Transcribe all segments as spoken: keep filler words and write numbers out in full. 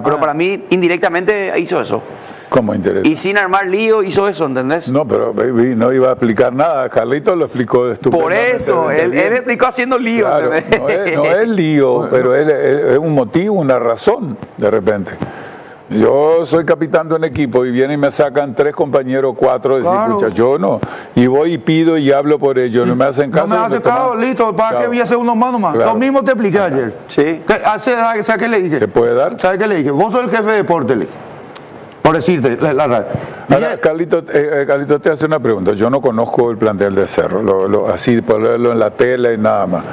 pero Ah. para mí indirectamente hizo eso. ¿Cómo interés? Y sin armar lío hizo eso, ¿entendés? No, pero baby, no iba a explicar nada. Carlitos lo explicó Por estupendamente. eso, él, él explicó haciendo lío. Claro, ¿entendés? no es, no es lío, pero es, es un motivo, una razón, de repente. Yo soy capitán de un equipo y vienen y me sacan tres compañeros, cuatro, decir, Claro. escucha, yo no. Y voy y pido y hablo por ellos, no me hacen caso. No me hace toman- caso, listo, ¿para qué Chao. voy a hacer uno más nomás? Claro. Lo mismo te expliqué ayer. Sí. ¿Qué, hace, ¿Sabes qué le dije? ¿Se puede dar? ¿Sabes qué le dije? Vos sos el jefe de deporte, le dije. Por decirte, la, la radio. Y Ahora, él- Carlitos, eh, eh, Carlitos, te hace una pregunta. Yo no conozco el plantel de Cerro, lo, lo- así por verlo en la tele y nada más.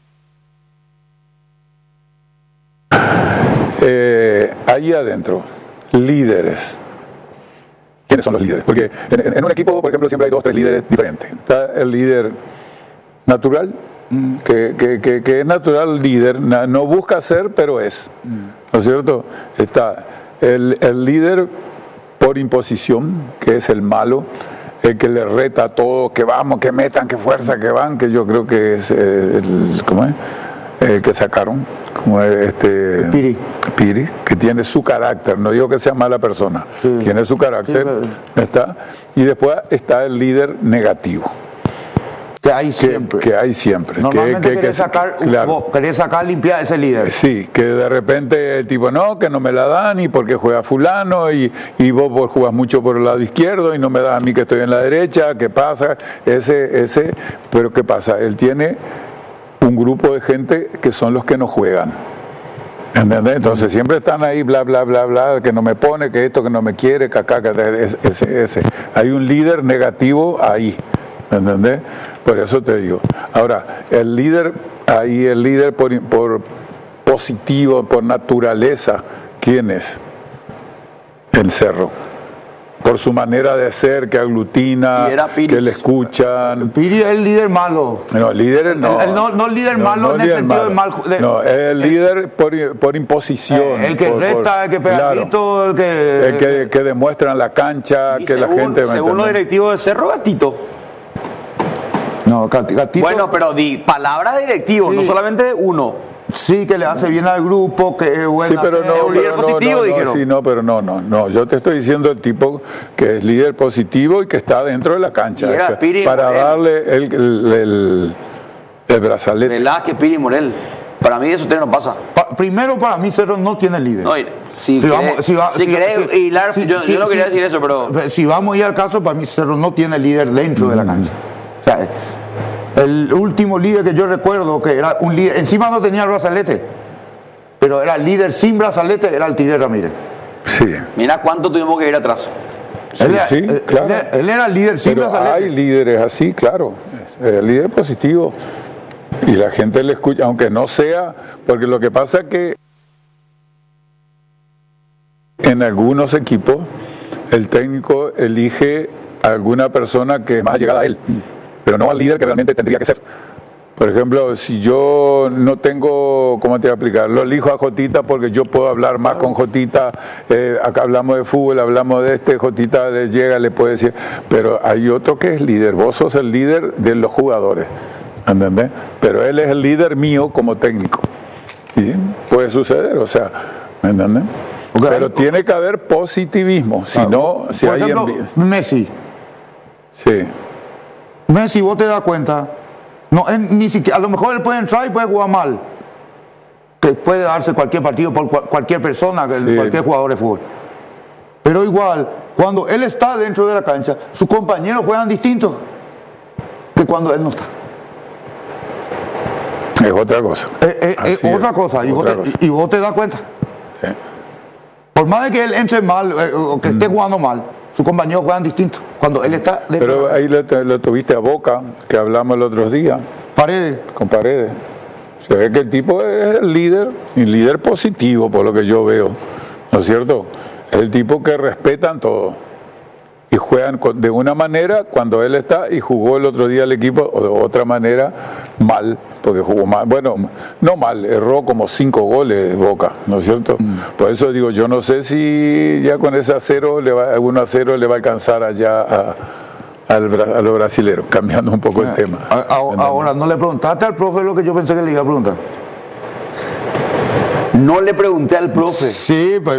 Eh, ahí adentro, líderes. ¿Quiénes son los líderes? Porque en, en un equipo, por ejemplo, siempre hay dos, tres líderes diferentes. Está el líder natural, que, que- que- que es natural líder, na- no busca ser, pero es. ¿No es cierto? Está el, el líder por imposición, que es el malo, el que le reta a todo, que vamos, que metan, que fuerza, que van, que yo creo que es eh, el, ¿cómo es? El que sacaron, como es este Piri. Piri, que tiene su carácter, no digo que sea mala persona, Sí. tiene su carácter, Sí, está, y después está el líder negativo, que hay que, siempre. que hay siempre. Normalmente que, que- querés que- sacar, claro. vos querés sacar, limpiar a ese líder. Sí, que de repente el tipo, no, que no me la dan y porque juega fulano y, y vos, vos jugás mucho por el lado izquierdo y no me das a mí que estoy en la derecha, ¿qué pasa? Ese, ese, pero ¿qué pasa? Él tiene un grupo de gente que son los que no juegan. ¿Entendés? Entonces siempre están ahí, bla, bla, bla, bla, que no me pone, que esto, que no me quiere, que acá, que ese, ese. Hay un líder negativo ahí. ¿Entendés? Por eso te digo. Ahora, el líder, ahí el líder por, por positivo, por naturaleza, ¿quién es? El Cerro. Por su manera de ser, que aglutina, Y era Piris. que le escuchan. Piri es el líder malo. No, líder no. El- el no- no líder malo en el líder sentido de mal- de- no, es el líder por, por imposición. Eh, el que por- por- reta, el que pega claro. grito, el que... El que, que demuestra en la cancha, Y que la según, gente... ¿me según los entiende? directivos de Cerro, Gatito. No, Gat- Gatito... Bueno, pero di palabras de directivos, Sí. no solamente de uno. Sí, que le hace bien al grupo, que es buena. Sí, pero no, un líder pero no, positivo, no, no, dijeron. sí, no, pero no, no, no. Yo te estoy diciendo el tipo que es líder positivo y que está dentro de la cancha. Y era que- Piri para Morel. darle el, el, el, el brazalete. Velázquez, Piri y Morel. Para mí eso no pasa. Pa- primero, para mí, Cerro no tiene líder. No, y si Si querés, vamos- si va- si si- querés si- hilar, si- yo, si- yo no quería si- decir eso, pero Si vamos a ir al caso, para mí Cerro no tiene líder dentro de la cancha. O sea, el último líder que yo recuerdo, que era un líder, encima no tenía el brazalete, pero era líder sin brazalete, era el Tigre Ramírez. Sí. mira cuánto tuvimos que ir atrás. él, era, sí, él- claro. él- él era líder sin Pero brazalete. hay líderes así, claro. El líder positivo. Y la gente le escucha, aunque no sea, porque lo que pasa es que en algunos equipos el técnico elige a alguna persona que es más llegada a él, pero no al líder que realmente tendría que ser. Por ejemplo, si yo no tengo, ¿cómo te voy a explicar? Lo elijo a Jotita porque yo puedo hablar más con Jotita, eh, acá hablamos de fútbol, hablamos de este, Jotita le llega, le puede decir, pero hay otro que es líder, vos sos el líder de los jugadores, ¿entendés? Pero él es el líder mío como técnico. Y puede suceder, o sea, ¿me entendés? Ok. Pero tiene que haber positivismo, si no, si Por hay ejemplo, envi- Messi. Sí. Messi, vos te das cuenta, no, él ni siquiera, a lo mejor él puede entrar y puede jugar mal, que puede darse cualquier partido por cual- cualquier persona, que- Sí. cualquier jugador de fútbol. Pero igual, cuando él está dentro de la cancha, sus compañeros juegan distinto que cuando él no está. Es otra cosa. Eh, eh, Así es otra cosa, y vos, otra te, cosa. y vos te das cuenta. Sí. Por más de que él entre mal eh, o que esté jugando mal, sus compañeros juegan distinto cuando él está dentro de Pero la ahí lo, lo tuviste a Boca, que hablamos el otro día, Paredes. con Paredes. Se ve que el tipo es el líder, y líder positivo, por lo que yo veo, ¿no es cierto? Es el tipo que respetan todo. Y juegan con- de una manera cuando él está, y jugó el otro día el equipo o de otra manera mal, porque jugó mal. Bueno, no mal, erró como cinco goles Boca, ¿no es cierto? Por eso digo, yo no sé si ya con ese a cero, le va, uno a cero le va a alcanzar allá a, al bra- a los brasileros, cambiando un poco el tema. A- a- Ahora, no le preguntaste al profe lo que yo pensé que le iba a preguntar. No le pregunté al profe. Sí, pues.